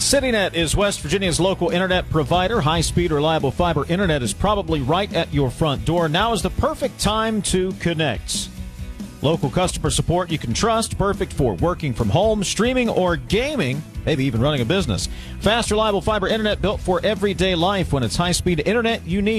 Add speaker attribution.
Speaker 1: CityNet is West Virginia's local internet provider. High-speed, reliable fiber internet is probably right at your front door. Now is the perfect time to connect. Local customer support you can trust, perfect for working from home, streaming, or gaming, maybe even running a business. Fast, reliable fiber internet built for everyday life. When it's high-speed internet you need.